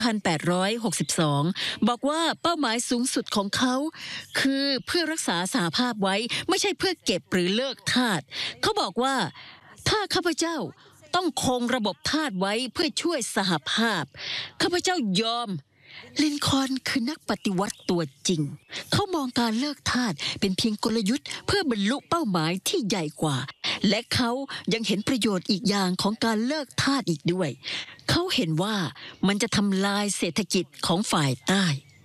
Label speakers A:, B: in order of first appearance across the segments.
A: 1862บอกว่าเป้าหมายสูงสุดของเขาคือเพื่อรักษาสหภาพไว้ไม่ใช่เพื่อเก็บหรือเลิกทาสเขาบอกว่าถ้าข้าพเจ้าต้องคงระบบทาสไว้เพื่อช่วยสหภาพข้าพเจ้ายอมลินคอล์นคือนักปฏิวัติตัวจริงเขามองการเลิกทาสเป็นเพียงกลยุทธ์เพื่อบรรลุเป้าหมายที่ใหญ่กว่าและเขายังเห็นประโยชน์อีกอย่างของการเลิกทาสอีกด้วยเขาเห็นว่ามันจะทำลายเศรษฐกิจของฝ่ายใต้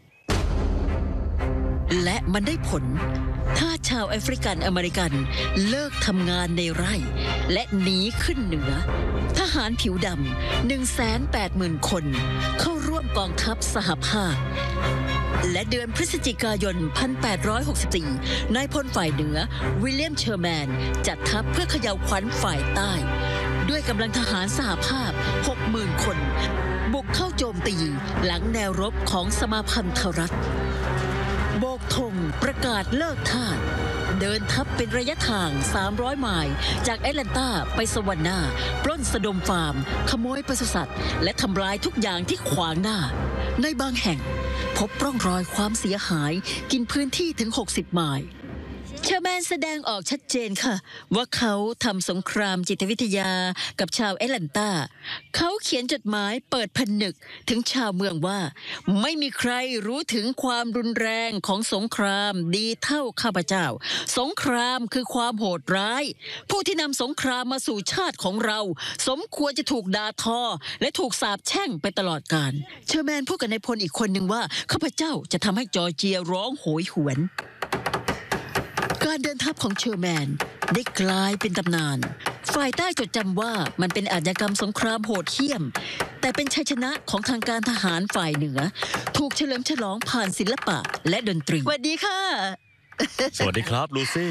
A: และมันได้ผลถ้าชาวแอฟริกันอเมริกันเลิกทำงานในไร่และหนีขึ้นเหนือทหารผิวดำ 180,000 คนเข้าร่วมกองทัพสหภาพและเดือนพฤศจิกายน 1864 นายพลฝ่ายเหนือวิลเลียมเชอร์แมนจัดทัพเพื่อเขย่าขวัญฝ่ายใต้ด้วยกำลังทหารสหภาพ 60,000 คนบุกเข้าโจมตีหลังแนวรบของสมาพันธรัฐโบกธงประกาศเลิกทาสเดินทัพเป็นระยะทาง 300 ไมล์จากแอตแลนตาไปสวรรณาปล้นสะดมฟาร์มขโมยปศุสัตว์และทำลายทุกอย่างที่ขวางหน้าในบางแห่งพบร่องรอยความเสียหายกินพื้นที่ถึง 60 ไมล์เชอร์แมนแสดงออกชัดเจนค่ะว่าเขาทำสงครามจิตวิทยากับชาวแอตแลนตาเขาเขียนจดหมายเปิดผนึกถึงชาวเมืองว่าไม่มีใครรู้ถึงความรุนแรงของสงครามดีเท่าข้าพเจ้าสงครามคือความโหดร้ายผู้ที่นำสงครามมาสู่ชาติของเราสมควรจะถูกด่าทอและถูกสาปแช่งไปตลอดกาลเชอร์แมนพูดกับนายพลอีกคนหนึ่งว่าข้าพเจ้าจะทำให้จอร์เจียร้องโหยหวนการเดินทัพของเชอร์แมนได้กลายเป็นตำนานฝ่ายใต้จดจำว่ามันเป็นอาชญากรรมสงครามโหดเหี้ยมแต่เป็นชัยชนะของทางการทหารฝ่ายเหนือถูกเฉลิมฉลองผ่านศิลปะและดนตรีสวัสดีค่ะ
B: สวัสดีครับลูซี่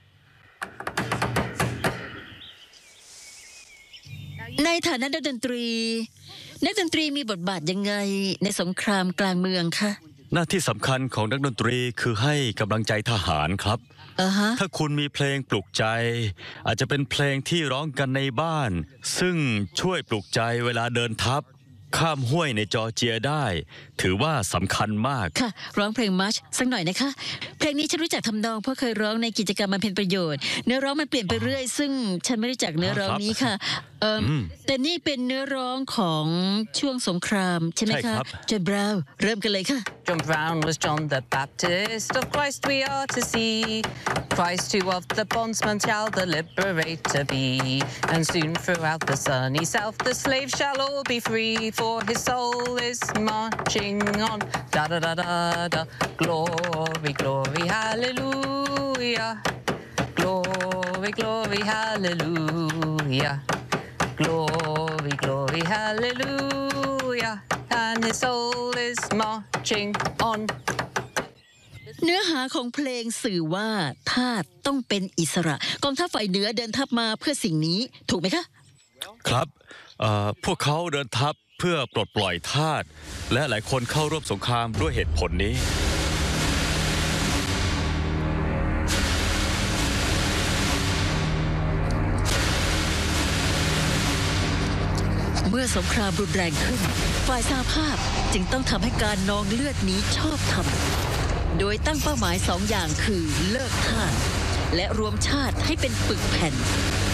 A: ในฐานะนักดนตรีมีบทบาทยังไงในสงครามกลางเมืองคะ
B: หน้าที่สำคัญของนักดนตรีคือให้กำลังใจทหารครับถ้าคุณมีเพลงปลุกใจอาจจะเป็นเพลงที่ร้องกันในบ้านซึ่งช่วยปลุกใจเวลาเดินทัพข้ามห้วยในจอร์เจียได้ถือว่าสำคัญมาก
A: ค่ะร้องเพลงมาร์ชสักหน่อยนะคะเพลงนี้ฉันรู้จักทำนองเพราะเคยร้องในกิจกรรมมันเป็นประโยชน์เนื้อร้องมันเปลี่ยนไปเรื่อยซึ่งฉันไม่รู้จักเนื้อร้องนี้ค่ะแต่นี่เป็นเนื้อร้องของช่วงสงครามใช่ไหมคะจอห์น บราวน์เริ่มกันเลยค่ะ
C: John Brown was John the Baptist of Christ we are to see Christ who of the bondsman shall the liberator be and soon throughout the sunny south the slaves shall all be free for his soul is marching on da da da da da glory glory hallelujah glory glory hallelujah glory glory hallelujah and his soul is marching on
A: เนื้อหาของเพลงสื่อว่าทาสต้องเป็นอิสระกองทัพฝ่ายเหนือเดินทัพมาเพื่อสิ่งนี้ถูกไหมคะ
B: ครับพวกเขาเดินทัพเพื่อปลดปล่อยทาสและหลายคนเข้าร่วมสงครามด้วยเหตุผลนี้
A: เมื่อสงครามรุนแรงขึ้นฝ่ายสหภาพจึงต้องทำให้การนองเลือดนี้ชอบธรรมโดยตั้งเป้าหมาย2 อย่างคือเลิกทาสและรวมชาติให้เป็นปึกแผ่น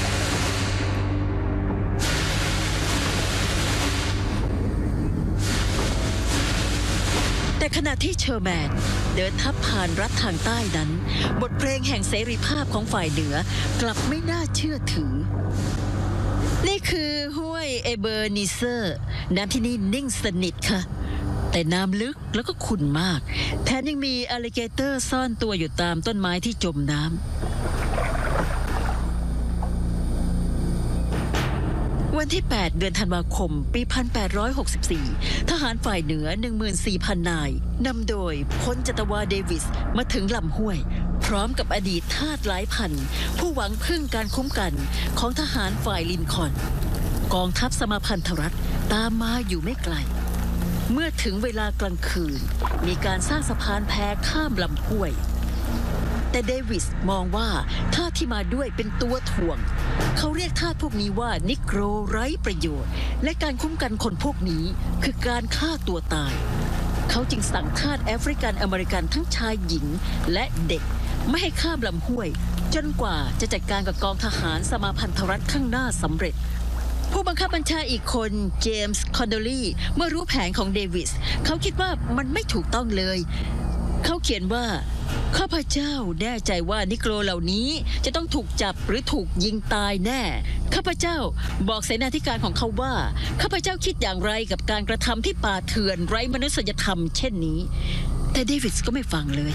A: แต่ขณะที่เชอร์แมนเดินทัพผ่านรัฐทางใต้นั้นบทเพลงแห่งเสรีภาพของฝ่ายเหนือกลับไม่น่าเชื่อถือนี่คือห้วยเอเบอร์นิเซอร์น้ำที่นี่นิ่งสนิทค่ะแต่น้ำลึกแล้วก็ขุ่นมากแถมยังมีอลลิเกเตอร์ซ่อนตัวอยู่ตามต้นไม้ที่จมน้ำวันที่ 8 เดือนธันวาคม ปี 1864 ทหารฝ่ายเหนือ 14,000 นายนำโดยพลจัตวาเดวิสมาถึงลำห้วยพร้อมกับอดีตทาสหลายพันผู้หวังพึ่งการคุ้มกันของทหารฝ่ายลินคอล์นกองทัพสมาพันธรัฐตามมาอยู่ไม่ไกลเมื่อถึงเวลากลางคืนมีการสร้างสะพานแพข้ามลำห้วยแต่เดวิสมองว่าทาสที่มาด้วยเป็นตัวถ่วงเขาเรียกทาสพวกนี้ว่านิโกรไร้ประโยชน์และการคุ้มกันคนพวกนี้คือการฆ่าตัวตายเขาจึงสั่งทาสแอฟริกันอเมริกันทั้งชายหญิงและเด็กไม่ให้ข้ามลำห้วยจนกว่าจะจัดการกับกองทหารสมาพันธรัฐข้างหน้าสำเร็จผู้บังคับบัญชาอีกคนเจมส์คอนโดลีเมื่อรู้แผนของเดวิสเขาคิดว่ามันไม่ถูกต้องเลยเขาเขียนว่าข้าพเจ้าแน่ใจว่านิโกรเหล่านี้จะต้องถูกจับหรือถูกยิงตายแน่ข้าพเจ้าบอกเสนาธิการของเขาว่าข้าพเจ้าคิดอย่างไรกับการกระทำที่ป่าเถื่อนไร้มนุษยธรรมเช่นนี้แต่เดวิสก็ไม่ฟังเลย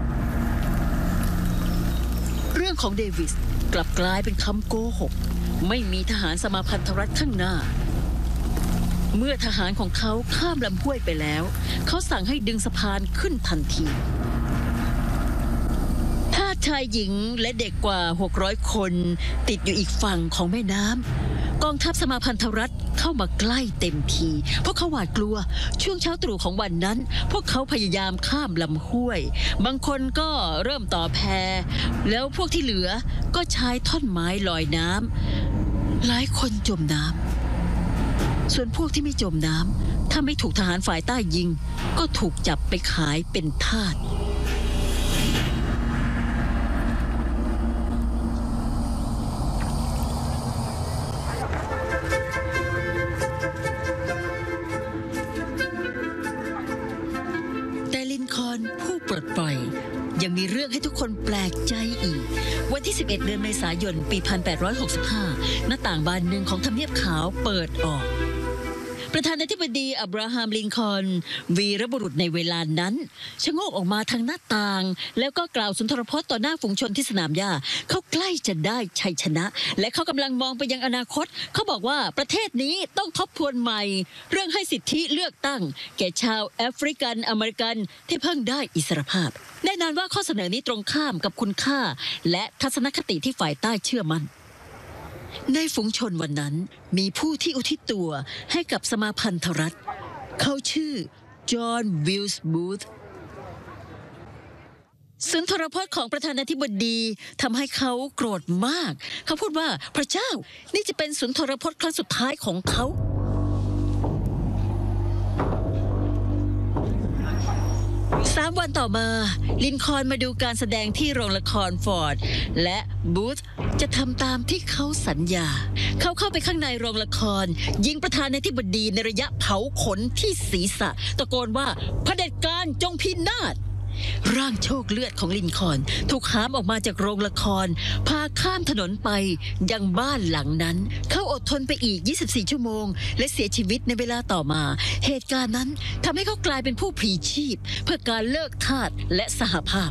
A: เรื่องของเดวิสกลับกลายเป็นคำโกหกไม่มีทหารสมาพันธรัฐข้างหน้าเมื่อทหารของเขาข้ามลำห้วยไปแล้วเขาสั่งให้ดึงสะพานขึ้นทันทีทาสชายหญิงและเด็กกว่า600คนติดอยู่อีกฝั่งของแม่น้ำกองทัพสมาพันธรัฐเข้ามาใกล้เต็มทีพวกเขาหวาดกลัวช่วงเช้าตรู่ของวันนั้นพวกเขาพยายามข้ามลำห้วยบางคนก็เริ่มต่อแพแล้วพวกที่เหลือก็ใช้ท่อนไม้ลอยน้ำหลายคนจมน้ำส่วนพวกที่ไม่จมน้ำถ้าไม่ถูกทหารฝ่ายใต้ยิงก็ถูกจับไปขายเป็นทาสแต่ลินคอล์นผู้ปลดปล่อยยังมีเรื่องให้ทุกคนแปลกใจอีกวันที่11 เดือนเมษายนปี 1865 หน้าต่างบานหนึ่งของทำเนียบขาวเปิดออกประธานาธิบดีอับราฮัมลินคอล์นวีรบุรุษในเวลานั้นชะโงกออกมาทางหน้าต่างแล้วก็กล่าวสุนทรพจน์ต่อหน้าฝูงชนที่สนามหญ้าเขาใกล้จะได้ชัยชนะและเขากำลังมองไปยังอนาคตเขาบอกว่าประเทศนี้ต้องทบทวนใหม่เรื่องให้สิทธิเลือกตั้งแก่ชาวแอฟริกันอเมริกันที่เพิ่งได้อิสรภาพแน่นอนว่าข้อเสนอนี้ตรงข้ามกับคุณค่าและทัศนคติที่ฝ่ายใต้เชื่อมั่นในฝูงชนวันนั้นมีผู้ที่อุทิศตัวให้กับสมาพันธรัฐเขาชื่อจอห์นวิลส์บูธสุนทรพจน์ของประธานาธิบดีทำให้เขาโกรธมากเขาพูดว่าพระเจ้านี่จะเป็นสุนทรพจน์ครั้งสุดท้ายของเขา3 วันต่อมาลินคอล์นมาดูการแสดงที่โรงละครฟอร์ดและบูธจะทำตามที่เขาสัญญาเขาเข้าไปข้างในโรงละครยิงประธานาธิบดีในระยะเผาขนที่ศีรษะตะโกนว่าเผด็จการจงพินาศร่างโชคเลือดของลินคอล์นถูกหามออกมาจากโรงละครพาข้ามถนนไปยังบ้านหลังนั้นเขาอดทนไปอีก24 ชั่วโมงและเสียชีวิตในเวลาต่อมาเหตุการณ์นั้นทำให้เขากลายเป็นผู้พลีชีพเพื่อการเลิกทาสและสหภาพ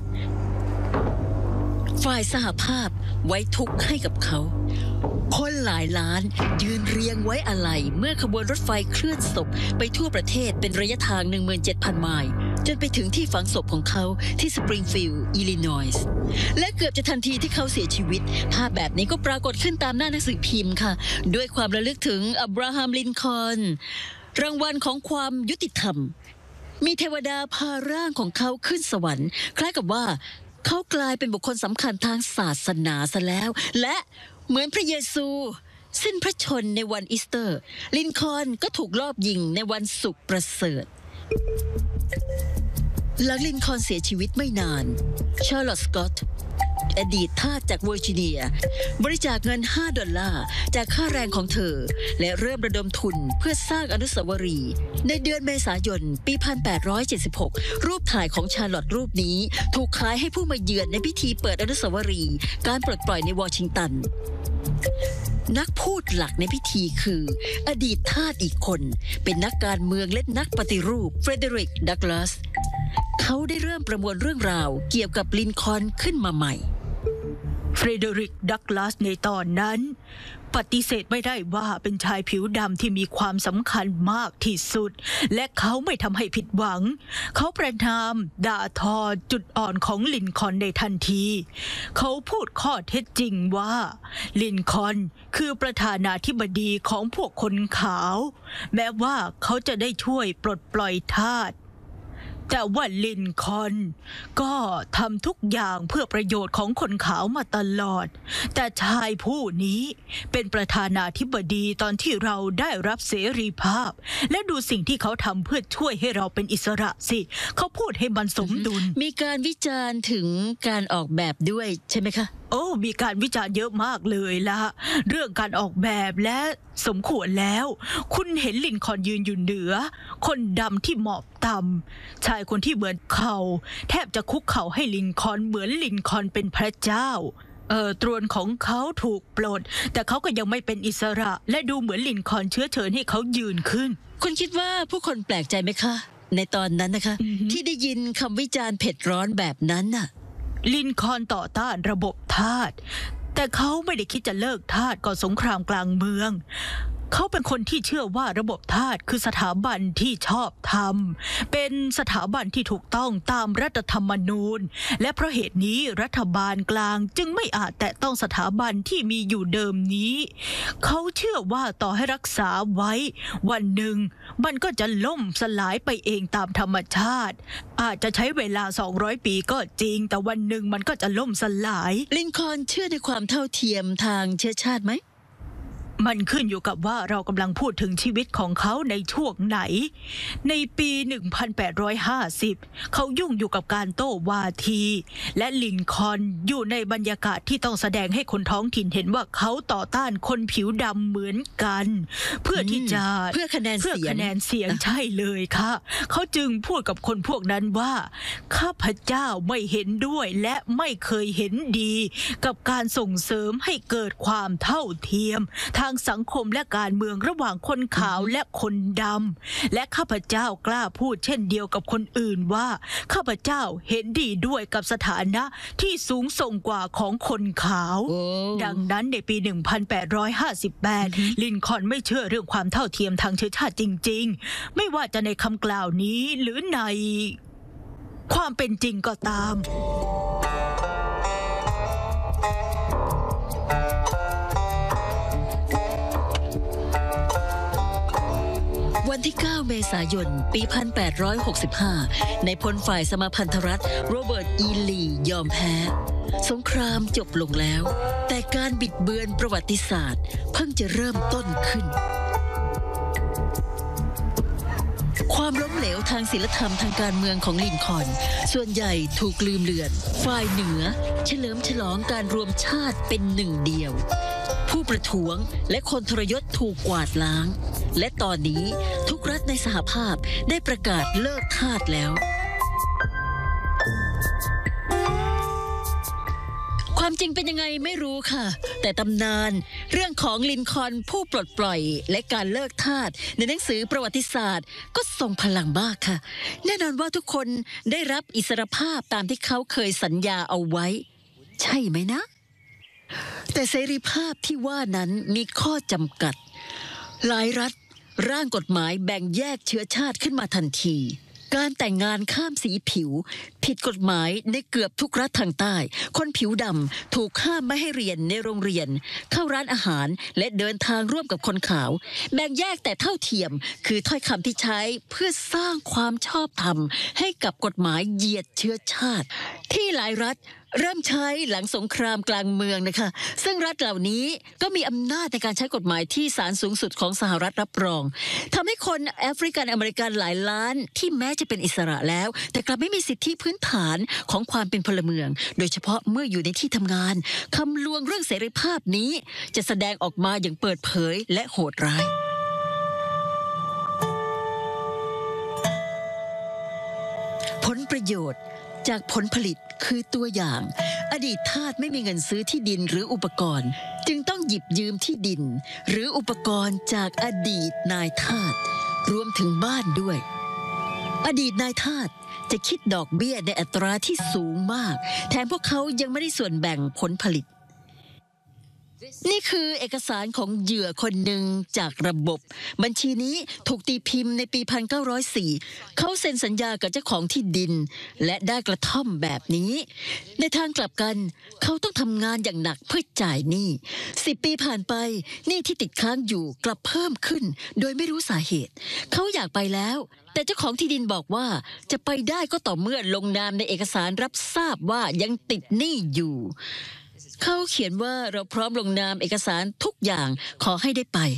A: ฝ่ายสหภาพไว้ทุกข์ให้กับเขาคนหลายล้านยืนเรียงไว้อาลัยเมื่อขบวนรถไฟเคลื่อนศพไปทั่วประเทศเป็นระยะทาง 17,000 ไมล์จนไปถึงที่ฝังศพของเขาที่สปริงฟิลด์อิลลินอยส์และเกือบจะทันทีที่เขาเสียชีวิตภาพแบบนี้ก็ปรากฏขึ้นตามหน้าหนังสือพิมพ์ค่ะด้วยความระลึกถึงอับราฮัมลินคอล์นรางวัลของความยุติธรรมมีเทวดาพาร่างของเขาขึ้นสวรรค์คล้ายกับว่าเขากลายเป็นบุคคลสำคัญทางศาสนาซะแล้วและเหมือนพระเยซูสิ้นพระชนในวันอีสเตอร์ลินคอล์นก็ถูกลอบยิงในวันศุกร์ประเสริฐหลังลินคอล์นเสียชีวิตไม่นานชาร์ลอตต์ สกอตต์อดีตทาสจากเวอร์จิเนียบริจาคเงิน$5จากค่าแรงของเธอและเริ่มระดมทุนเพื่อสร้างอนุสาวรีย์ในเดือนเมษายนปี 1876 รูปถ่ายของชาร์ลอตต์รูปนี้ถูกขายให้ผู้มาเยือนในพิธีเปิดอนุสาวรีย์การปลดปล่อยในวอชิงตันนักพูดหลักในพิธีคืออดีตทาสอีกคนเป็นนักการเมืองและนักปฏิรูปเฟรเดริก ดักลาสเขาได้เริ่มประมวลเรื่องราวเกี่ยวกับลินคอล์นขึ้นมาใหม่
D: เฟรเดริก ดักลาสในตอนนั้นปฏิเสธไม่ได้ว่าเป็นชายผิวดำที่มีความสำคัญมากที่สุดและเขาไม่ทำให้ผิดหวังเขาประณามด่าทอจุดอ่อนของลินคอล์นในทันทีเขาพูดข้อเท็จจริงว่าลินคอล์นคือประธานาธิบดีของพวกคนขาวแม้ว่าเขาจะได้ช่วยปลดปล่อยทาสแต่ว่าลินคอล์นก็ทำทุกอย่างเพื่อประโยชน์ของคนขาวมาตลอดแต่ชายผู้นี้เป็นประธานาธิบดีตอนที่เราได้รับเสรีภาพและดูสิ่งที่เขาทำเพื่อช่วยให้เราเป็นอิสระสิเขาพูดให้มันสมดุล
A: มีการวิจารณ์ถึงการออกแบบด้วยใช่ไหมคะ
D: โอ้มีการวิจารณ์เยอะมากเลยล่ะเรื่องการออกแบบและสมควรแล้วคุณเห็นลินคอล์นยืนอยู่เหนือคนดำที่หมอบต่ำชายคนที่เหมือนเขาแทบจะคุกเข่าให้ลินคอล์นเหมือนลินคอล์นเป็นพระเจ้าตรวนของเขาถูกปลดแต่เขาก็ยังไม่เป็นอิสระและดูเหมือนลินคอล์นเชื้อเชิญให้เขายืนขึ้น
A: คุณคิดว่าผู้คนแปลกใจไหมคะในตอนนั้นนะคะที่ได้ยินคำวิจารณ์เผ็ดร้อนแบบนั้นน่ะ
D: ลินคอล์นต่อต้านระบบทาสแต่เขาไม่ได้คิดจะเลิกทาสก่อนสงครามกลางเมืองเขาเป็นคนที่เชื่อว่าระบบทาสคือสถาบันที่ชอบธรรมเป็นสถาบันที่ถูกต้องตามรัฐธรรมนูญและเพราะเหตุนี้รัฐบาลกลางจึงไม่อาจแตะต้องสถาบันที่มีอยู่เดิมนี้เขาเชื่อว่าต่อให้รักษาไว้วันหนึ่งมันก็จะล่มสลายไปเองตามธรรมชาติอาจจะใช้เวลา200 ปีก็จริงแต่วันหนึ่งมันก็จะล่มสลาย
A: ลินคอล์นเชื่อในความเท่าเทียมทางเชื้อชาติไหม
D: มันขึ้นอยู่กับว่าเรากำลังพูดถึงชีวิตของเขาในช่วงไหนในปี 1850 เขายุ่งอยู่กับการโต้วาทีและลินคอล์นอยู่ในบรรยากาศที่ต้องแสดงให้คนท้องถิ่นเห็นว่าเขาต่อต้านคนผิวดำเหมือนกันเพื่อที่จะ
A: เพื่อคะแนนเ
D: สียงใช่เลยค่ะเขาจึงพูดกับคนพวกนั้นว่าข้าพเจ้าไม่เห็นด้วยและไม่เคยเห็นดีกับการส่งเสริมให้เกิดความเท่าเทียมทางสังคมและการเมืองระหว่างคนขาวและคนดำและข้าพเจ้ากล้าพูดเช่นเดียวกับคนอื่นว่าข้าพเจ้าเห็นดีด้วยกับสถานะที่สูงส่งกว่าของคนขาวดังนั้นในปี 1858 ลินคอล์นไม่เชื่อเรื่องความเท่าเทียมทางเชื้อชาติจริงๆไม่ว่าจะในคำกล่าวนี้หรือในความเป็นจริงก็ตาม
A: วันที่ 9 เมษายน ปี 1865 ในพลฝ่ายสมาพันธรัฐโรเบิร์ต อีลียอมแพ้สงครามจบลงแล้วแต่การบิดเบือนประวัติศาสตร์เพิ่งจะเริ่มต้นขึ้นความล้มเหลวทางศีลธรรมทางการเมืองของลินคอล์นส่วนใหญ่ถูกลืมเลือนฝ่ายเหนือเฉลิมฉลองการรวมชาติเป็นหนึ่งเดียวผู้ประท้วงและคนทรยศถูกกวาดล้างและตอนนี้ทุกรัฐในสหภาพได้ประกาศเลิกทาสแล้วความจริงเป็นยังไงไม่รู้ค่ะแต่ตำนานเรื่องของลินคอล์นผู้ปลดปล่อยและการเลิกทาสในหนังสือประวัติศาสตร์ก็ทรงพลังมากค่ะแน่นอนว่าทุกคนได้รับอิสรภาพตามที่เขาเคยสัญญาเอาไว้ใช่ไหมนะแต่เสรีภาพที่ว่านั้นมีข้อจำกัดหลายรัฐร่างกฎหมายแบ่งแยกเชื้อชาติขึ้นมาทันทีการแต่งงานข้ามสีผิวผิดกฎหมายในเกือบทุกรัฐทางใต้คนผิวดำถูกห้ามไม่ให้เรียนในโรงเรียนเข้าร้านอาหารและเดินทางร่วมกับคนขาวแบ่งแยกแต่เท่าเทียมคือถ้อยคำที่ใช้เพื่อสร้างความชอบธรรมให้กับกฎหมายเหยียดเชื้อชาติที่หลายรัฐเริ่มใช้หลังสงครามกลางเมืองนะคะซึ่งรัฐเหล่านี้ก็มีอำนาจในการใช้กฎหมายที่ศาลสูงสุดของสหรัฐรับรองทำให้คนแอฟริกันอเมริกันหลายล้านที่แม้จะเป็นอิสระแล้วแต่กลับไม่มีสิทธิพื้นฐานของความเป็นพลเมืองโดยเฉพาะเมื่ออยู่ในที่ทำงานคำลวงเรื่องเสรีภาพนี้จะแสดงออกมาอย่างเปิดเผยและโหดร้ายผลประโยชน์จากผลผลิตคือตัวอย่างอดีตทาสไม่มีเงินซื้อที่ดินหรืออุปกรณ์จึงต้องหยิบยืมที่ดินหรืออุปกรณ์จากอดีตนายทาสรวมถึงบ้านด้วยอดีตนายทาสจะคิดดอกเบี้ยในอัตราที่สูงมากแถมพวกเขายังไม่ได้ส่วนแบ่งผลผลิตนี่คือเอกสารของเหยื่อคนหนึ่งจากระบบบัญชีนี้ถูกตีพิมพ์ในปี 1904 เขาเซ็นสัญญากับเจ้าของที่ดินและได้กระท่อมแบบนี้ในทางกลับกันเขาต้องทำงานอย่างหนักเพื่อจ่ายหนี้10 ปีผ่านไปหนี้ที่ติดค้างอยู่กลับเพิ่มขึ้นโดยไม่รู้สาเหตุเขาอยากไปแล้วแต่เจ้าของที่ดินบอกว่าจะไปได้ก็ต่อเมื่อลงนามในเอกสารรับทราบว่ายังติดหนี้อยู่เขาเขียนว่าเราพร้อมลงนามเอกสารทุกอย่างขอให้ได้ไป